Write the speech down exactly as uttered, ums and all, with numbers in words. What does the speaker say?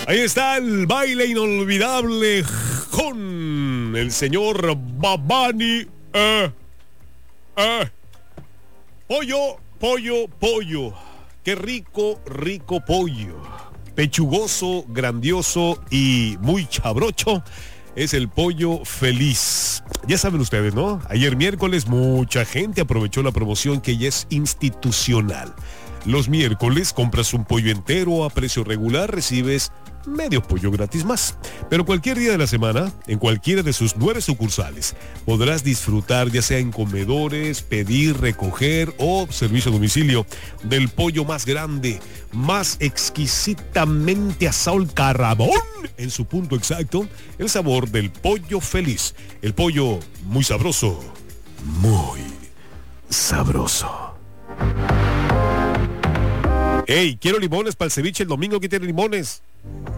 Ahí está el baile inolvidable con el señor Babani. Eh, eh. Pollo, pollo, pollo. Qué rico, rico pollo. Pechugoso, grandioso y muy chabrocho. Es el pollo feliz. Ya saben ustedes, ¿no? Ayer miércoles mucha gente aprovechó la promoción que ya es institucional. Los miércoles compras un pollo entero a precio regular, recibes medio pollo gratis más. Pero cualquier día de la semana, en cualquiera de sus nueve sucursales, podrás disfrutar, ya sea en comedores, pedir, recoger o servicio a domicilio, del pollo más grande, más exquisitamente asado al carbón, en su punto exacto, el sabor del pollo feliz. El pollo muy sabroso, muy sabroso. Hey, quiero limones para el ceviche el domingo. ¿Quién tiene limones?